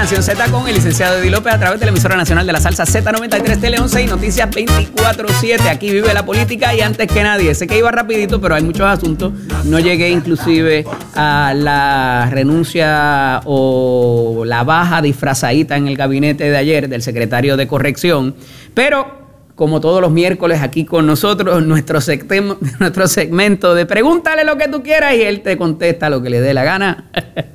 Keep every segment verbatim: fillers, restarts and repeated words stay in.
Nación Z con el licenciado Eddie López a través de la emisora nacional de la salsa Z noventa y tres, Tele once y Noticias veinticuatro siete. Aquí vive la política y antes que nadie. Sé que iba rapidito, pero hay muchos asuntos. No llegué inclusive a la renuncia o la baja disfrazadita en el gabinete de ayer del secretario de Corrección. Pero como todos los miércoles aquí con nosotros, nuestro, segmento, nuestro segmento de pregúntale lo que tú quieras y él te contesta lo que le dé la gana.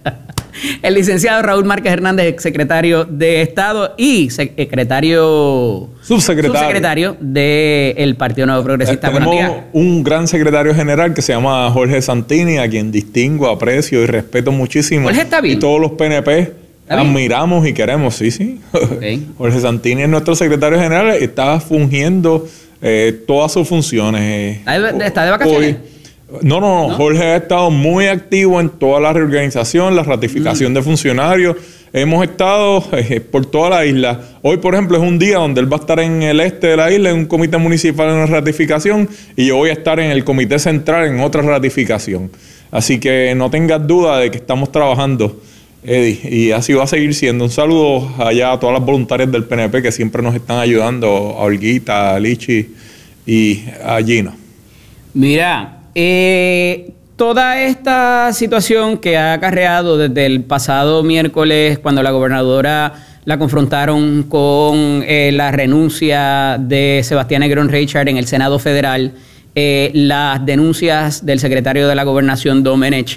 El licenciado Raúl Márquez Hernández, exsecretario de Estado y secretario subsecretario, subsecretario del Partido Nuevo Progresista. Eh, tenemos un gran secretario general que se llama Jorge Santini, a quien distingo, aprecio y respeto muchísimo. Jorge está bien. Y todos los P N P admiramos y queremos, sí, sí. Okay. Jorge Santini es nuestro secretario general, está fungiendo eh, todas sus funciones. ¿Está de vacaciones? Hoy, No, no, no, Jorge ha estado muy activo en toda la reorganización, la ratificación mm. de funcionarios. Hemos estado eh, por toda la isla. Hoy, por ejemplo, es un día donde él va a estar en el este de la isla, en un comité municipal en una ratificación, y yo voy a estar en el comité central en otra ratificación. Así que no tengas duda de que estamos trabajando, Eddie, y así va a seguir siendo. Un saludo allá a todas las voluntarias del P N P que siempre nos están ayudando, a Olguita, a Lichi y a Gina. Mira, Eh, toda esta situación que ha acarreado desde el pasado miércoles, cuando la gobernadora la confrontaron con eh, la renuncia de Sebastián Negrón Richard en el Senado Federal, eh, las denuncias del secretario de la Gobernación, Domenech,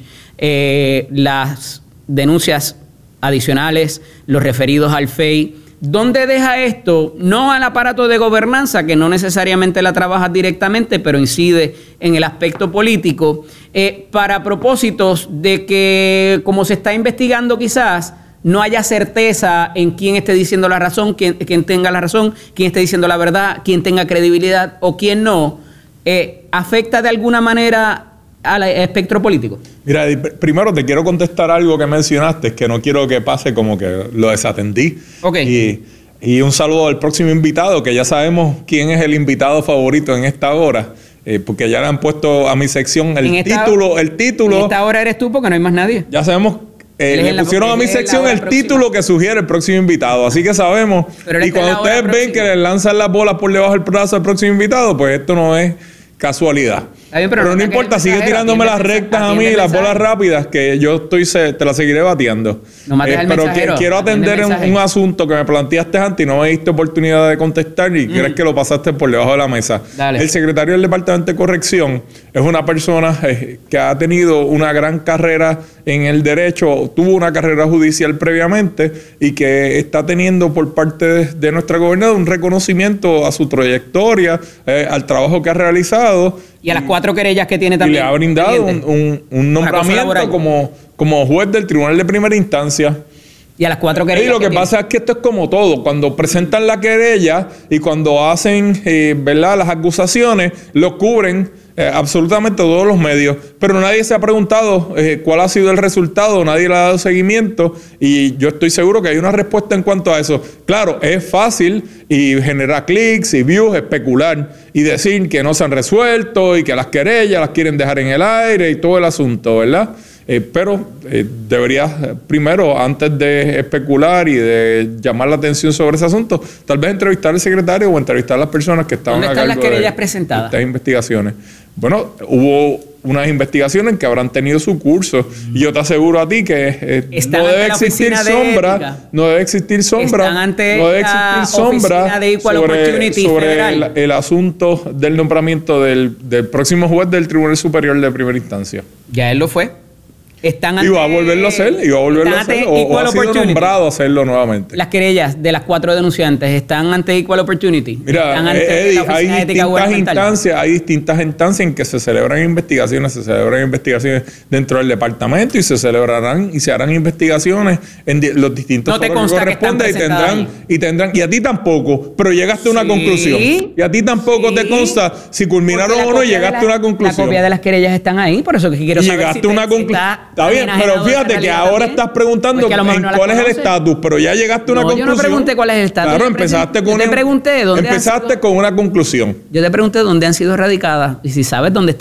eh, las denuncias adicionales, los referidos al F E I. ¿Dónde deja esto? No al aparato de gobernanza, que no necesariamente la trabaja directamente, pero incide en el aspecto político, eh, para propósitos de que, como se está investigando quizás, no haya certeza en quién esté diciendo la razón, quién, quién tenga la razón, quién esté diciendo la verdad, quién tenga credibilidad o quién no, eh, ¿afecta de alguna manera al espectro político? Mira, primero te quiero contestar algo que mencionaste, que no quiero que pase como que lo desatendí. Okay. Y, y un saludo al próximo invitado, que ya sabemos quién es el invitado favorito en esta hora, eh, porque ya le han puesto a mi sección el esta, título. El título. En esta hora eres tú, porque no hay más nadie. Ya sabemos. Eh, le pusieron a mi sección el título que sugiere el próximo invitado, así que sabemos. Y cuando ustedes ven que le lanzan las bolas por debajo del brazo al próximo invitado, pues esto no es casualidad. Bien, pero, pero no, no importa, sigue tirándome las rectas a mí, las bolas rápidas, que yo estoy se, te las seguiré bateando. No mates eh, al pero mensajero, que, quiero atender un, un asunto que me planteaste antes y no me diste oportunidad de contestar y mm. crees que lo pasaste por debajo de la mesa. Dale. El secretario del Departamento de Corrección es una persona eh, que ha tenido una gran carrera en el derecho, tuvo una carrera judicial previamente y que está teniendo por parte de, de nuestra gobernadora un reconocimiento a su trayectoria, eh, al trabajo que ha realizado. Y a las cuatro querellas que tiene también. Y le ha brindado un, un, un nombramiento como, como juez del Tribunal de Primera Instancia. Y a las cuatro querellas. Y lo que, que pasa tiene. es que esto es como todo. Cuando presentan la querella y cuando hacen eh, ¿verdad? las acusaciones, lo cubren eh, absolutamente todos los medios. Pero nadie se ha preguntado eh, cuál ha sido el resultado, nadie le ha dado seguimiento. Y yo estoy seguro que hay una respuesta en cuanto a eso. Claro, es fácil y genera clics y views, especular y decir que no se han resuelto y que las querellas las quieren dejar en el aire y todo el asunto, ¿verdad? Eh, pero eh, deberías primero, antes de especular y de llamar la atención sobre ese asunto, tal vez entrevistar al secretario o entrevistar a las personas que estaban a cargo. ¿Dónde están las querellas presentadas? Estas investigaciones. Bueno, hubo unas investigaciones que habrán tenido su curso mm. y yo te aseguro a ti que eh, no debe existir sombra, no debe existir sombra, no debe existir sombra de sobre, sobre el, el asunto del nombramiento del, del próximo juez del Tribunal Superior de Primera Instancia. Ya él lo fue. Están ante, y va a volverlo a hacer, y va a volverlo a hacer, o, o ha sido nombrado a hacerlo nuevamente. Las querellas de las cuatro denunciantes están ante Equal Opportunity. Mira, están ante Eddie, hay distintas instancias, hay distintas instancias en que se celebran investigaciones, se celebran investigaciones dentro del departamento y se celebrarán y se harán investigaciones en di los distintos no te foros que correspondan y tendrán, y tendrán, y a ti tampoco, pero llegaste a una sí. conclusión. Y a ti tampoco sí. te consta si culminaron o no, llegaste a una conclusión. La copia de las querellas están ahí, por eso que quiero saber llegaste si a una conclusión. Está bien, pero fíjate que ahora también estás preguntando en no cuál es el estatus, pero ya llegaste a una no, conclusión. Yo no pregunté cuál es el estatus. Claro, empezaste con yo te pregunté una, dónde empezaste sido, con una conclusión. Yo te pregunté dónde han sido radicadas y si sabes dónde están.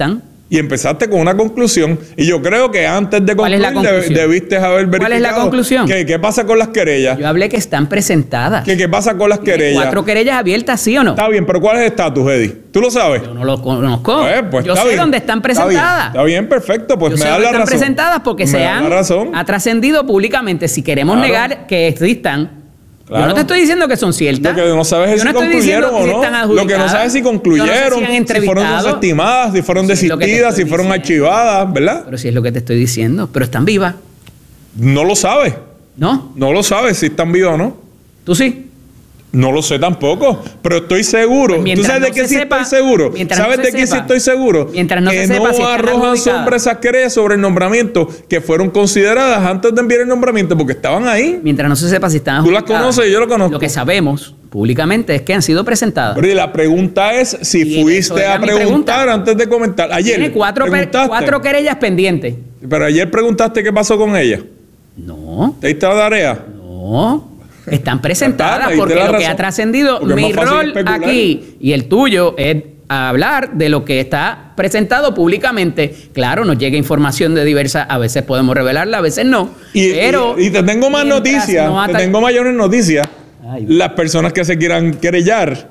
Y empezaste con una conclusión. Y yo creo que antes de ¿Cuál es la concluir deb- conclusión? debiste haber verificado. ¿Cuál es la conclusión? ¿Qué, qué pasa con las querellas? Yo hablé que están presentadas. ¿Qué, qué pasa con las querellas? Cuatro querellas abiertas, ¿sí o no? Está bien, pero ¿cuál es el estatus, Eddie? ¿Tú lo sabes? Yo no lo conozco. Pues, pues, Yo está sé bien. dónde están Está bien, presentadas. Está bien, perfecto. Pues Yo me sé da dónde la están razón. presentadas porque Me se da han la razón. ha trascendido públicamente. Si queremos Claro. negar que existan, Claro. yo no te estoy diciendo que son ciertas. Lo que no sabes es Yo si no estoy diciendo concluyeron o que están no. Lo que no adjudicadas. sabes es si Yo no sé concluyeron, si han si, fueron entrevistado. desestimadas, si fueron Sí, es lo que te desistidas, si estoy fueron diciendo. archivadas, ¿verdad? Pero si es lo que te estoy diciendo. Pero están vivas, No lo sabes. ¿no? No lo sabes si están vivas o no. ¿Tú sí? No lo sé tampoco, pero estoy seguro. Pues mientras ¿Tú sabes no de qué se sí sepa- estoy seguro? mientras ¿Sabes no se de qué sí sepa- estoy seguro? mientras no que se sepa no si están arrojan adjudicadas. sombra esas querellas sobre el nombramiento que fueron consideradas antes de enviar el nombramiento porque estaban ahí. Mientras no se sepa si están Tú las adjudicadas. conoces y yo lo conozco. Lo que sabemos públicamente es que han sido presentadas. Pero y la pregunta es si Y eso fuiste era a mi preguntar pregunta. antes de comentar. Ayer Tiene cuatro, pe- preguntaste. cuatro querellas pendientes. Pero ayer preguntaste qué pasó con ella. No, ¿Te diste la tarea? no. Están presentadas Ya está, me diste porque la lo que razón. ha trascendido, Porque es mi más fácil rol especular. aquí y el tuyo es hablar de lo que está presentado públicamente. Claro, nos llega información de diversas, a veces podemos revelarla, a veces no. Y, pero y- y te tengo más mientras noticias, no te ata- tengo mayores noticias. Ay. Las personas que se quieran querellar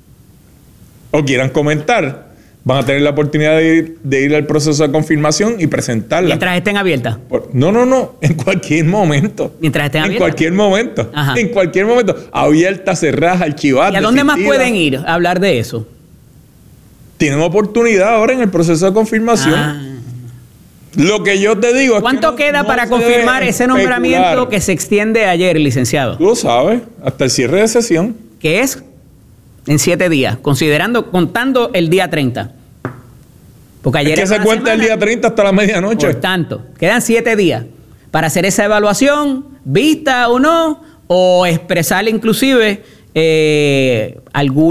o quieran comentar van a tener la oportunidad de ir, de ir al proceso de confirmación y presentarla. Mientras estén abiertas. Por- no, no, no, en cualquier momento. Mientras estén En abiertas. cualquier momento. Ajá. En cualquier momento. Abiertas, cerradas, archivadas. ¿Y a dónde más desistidas. pueden ir a hablar de eso? Tienen oportunidad ahora en el proceso de confirmación. Ah. Lo que yo te digo es que ¿Cuánto no- queda no para se confirmar debe ese nombramiento especular. que se extiende ayer, licenciado? Tú lo sabes, hasta el cierre de sesión. Que es en siete días, considerando, contando el día treinta. Porque ayer Es que era se una cuenta el semana. día treinta hasta la medianoche. Por tanto, quedan siete días para hacer esa evaluación, vista o no, o expresar inclusive eh,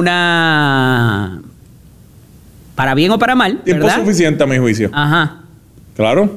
alguna, para bien o para mal, Tiempo ¿verdad? suficiente a mi juicio. Ajá, Claro.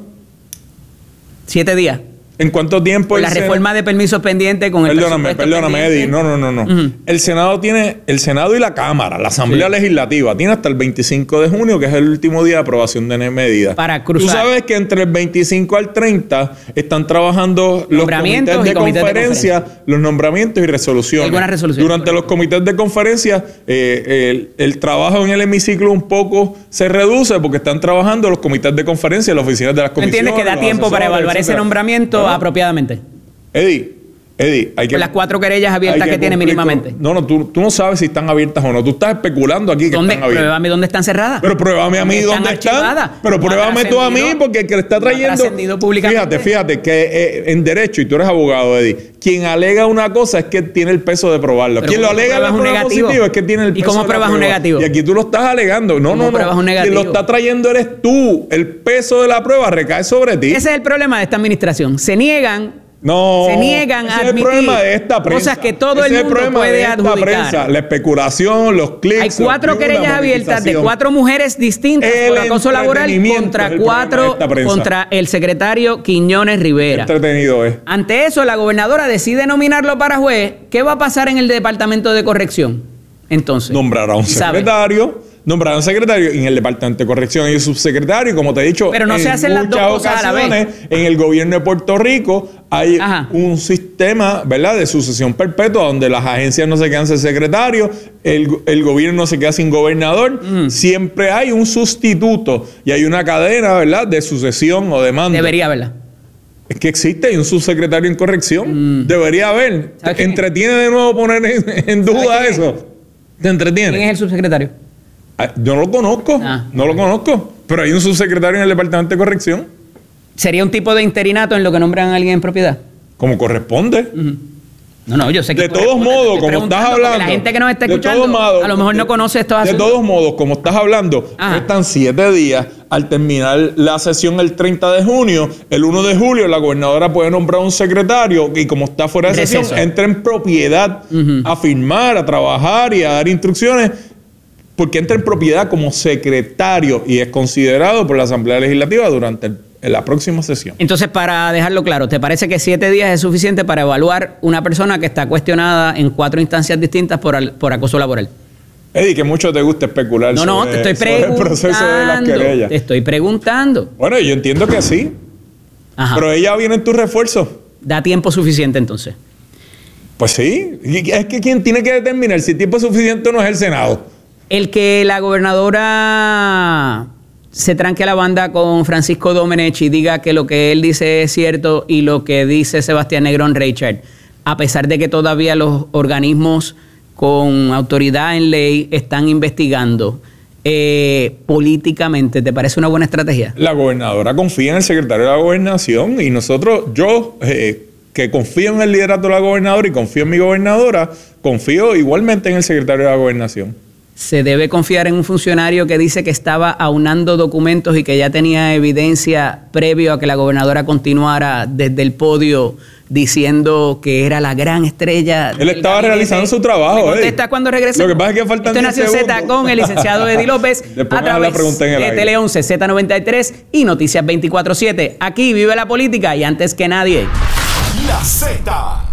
siete días. ¿En cuánto tiempo Por el la Sena- reforma de permisos pendientes con el Perdóname, presupuesto perdóname, pendiente. Eddie. No, no, no, no. Ujú. El Senado tiene, el Senado y la Cámara, la Asamblea Sí. Legislativa, tiene hasta el veinticinco de junio, que es el último día de aprobación de medidas. Para cruzar. Tú sabes que entre el veinticinco al treinta están trabajando los Nombramientos comités de y comités de conferencia, los nombramientos y resoluciones. Y algunas resoluciones, Durante correcto. los comités de conferencia, eh, el, el trabajo en el hemiciclo un poco se reduce porque están trabajando los comités de conferencia, las oficinas de las ¿Tú comisiones. entiendes que da los tiempo para asesores, evaluar ese etcétera? nombramiento Bueno, apropiadamente? Eddie, Eddie, hay que... Con las cuatro querellas abiertas hay que, tiene cumplir mínimamente. con- No, no, tú, tú no sabes si están abiertas o no. Tú estás especulando aquí que ¿Dónde? están abiertas. Pruébame dónde están cerradas. Pero pruébame a mí Están dónde están. archivadas. Pero No ha pruébame tú a mí trascendido. porque el que le está No ha trayendo. trascendido públicamente. Fíjate, fíjate que eh, en derecho, y tú eres abogado, Eddie, quien alega una cosa es que tiene el peso de probarlo. Pero Quien lo ¿cómo alega en la pruebas un prueba negativo? positiva es que tiene el ¿Y peso cómo de la pruebas un prueba. negativo? Y aquí tú lo estás alegando. No, ¿Cómo no, no. pruebas un Quien lo negativo? está trayendo eres tú. El peso de la prueba recae sobre ti. Ese es el problema de esta administración. Se niegan, No, se niegan ese a es el admitir problema de esta prensa. cosas que todo Ese el es mundo problema puede de esta adjudicar. prensa, la especulación, los clics. Hay cuatro los views, querellas la abiertas de monetización. cuatro mujeres distintas El por acoso laboral entretenimiento contra es el problema de cuatro esta prensa. contra el secretario Quiñones Rivera. Entretenido es. Ante eso, la gobernadora decide nominarlo para juez. ¿Qué va a pasar en el departamento de corrección? Entonces, Nombrará a un ¿y sabe? secretario, nombrará a un secretario y en el departamento de corrección y subsecretario, como te he dicho, Pero no en se hacen las muchas dos cosas a la vez. ocasiones, en el gobierno de Puerto Rico hay Ajá. un sistema, ¿verdad?, de sucesión perpetua donde las agencias no se quedan sin secretario, el, el gobierno no se queda sin gobernador, Mm. siempre hay un sustituto y hay una cadena, ¿verdad?, de sucesión o de mando. Debería haberla. Es que existe, hay un subsecretario en corrección. Debería haber. ¿Sabes quién es? Entretiene de nuevo poner en, en duda ¿Sabes quién es? eso. ¿Te entretiene? ¿Quién es el subsecretario? Ah, Yo no lo conozco, Ah, no lo conozco, pero hay un subsecretario en el departamento de corrección, ¿Sería un tipo de interinato en lo que nombran a alguien en propiedad? como corresponde. No, no, yo sé que De corresponde, todos te modos, estoy como estás preguntando, porque hablando. la gente que nos está de escuchando todos modos, a lo mejor no de- conoce estos De asuntos. todos modos, como estás hablando, Ajá. están siete días. Al terminar la sesión el treinta de junio, el uno de julio, la gobernadora puede nombrar un secretario y como está fuera de Receso. sesión, entra en propiedad a firmar, a trabajar y a dar instrucciones. Porque entra en propiedad como secretario y es considerado por la Asamblea Legislativa durante el- la próxima sesión. Entonces, para dejarlo claro, ¿te parece que siete días es suficiente para evaluar una persona que está cuestionada en cuatro instancias distintas por, al- por acoso laboral? Eddie, que mucho te gusta especular No, no, sobre, te estoy sobre el proceso de las preguntando. querellas. Te estoy preguntando. Bueno, yo entiendo que sí. Ajá. Pero ella viene en tu refuerzo. Da tiempo suficiente entonces. Pues sí. Y es que quien tiene que determinar si tiempo es suficiente o no es el Senado. El que la gobernadora se tranque la banda con Francisco Domenech y diga que lo que él dice es cierto y lo que dice Sebastián Negrón Reichard, a pesar de que todavía los organismos con autoridad en ley están investigando eh, políticamente, ¿te parece una buena estrategia? La gobernadora confía en el secretario de la gobernación y nosotros, yo, eh, que confío en el liderato de la gobernadora y confío en mi gobernadora, confío igualmente en el secretario de la gobernación. ¿Se debe confiar en un funcionario que dice que estaba aunando documentos y que ya tenía evidencia previo a que la gobernadora continuara desde el podio diciendo que era la gran estrella? Él estaba realizando su trabajo. ¿Me contesta cuando regrese? Lo que pasa es que faltan Esto es diez Nación Z segundos. con el licenciado Eddie López Después a me hagan la través pregunta en el de aire. Tele once, Z noventa y tres y Noticias veinticuatro siete. Aquí vive la política y antes que nadie. La Z.